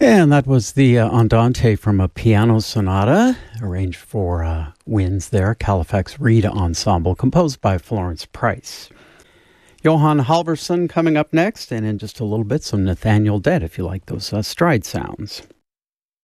And that was the Andante from a piano sonata, arranged for winds there, Halifax Reed Ensemble, composed by Florence Price. Johan Halvorson coming up next, and in just a little bit, some Nathaniel Dett, if you like those stride sounds.